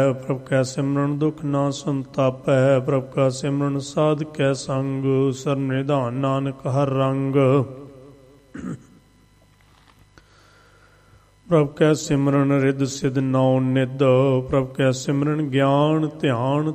ਪ੍ਰਭ ਕੈ ਸਿਮਰਨ ਦੁਖ ਨਾ ਸੰਤਾਪੈ। ਪ੍ਰਭ ਕਾ ਸਿਮਰਨ ਸਾਧ ਕੈ ਸੰਗ। ਸਰ ਨਿਧਾਨ ਨਾਨਕ ਹਰ ਰੰਗ। ਪ੍ਰਭ ਕੈ ਸਿਮਰਨ ਰਿੱਧ ਸਿਧ ਨੌ ਨਿਧ। ਪ੍ਰਭ ਕੈ ਸਿਮਰਨ ਗਿਆਨ ਧਿਆਨ